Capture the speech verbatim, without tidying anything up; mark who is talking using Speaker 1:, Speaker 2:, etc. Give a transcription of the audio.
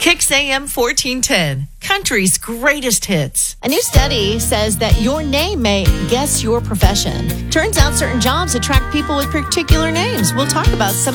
Speaker 1: Kicks A M fourteen ten, country's greatest hits.
Speaker 2: A new study says that your name may guess your profession. Turns out certain jobs attract people with particular names. We'll talk about some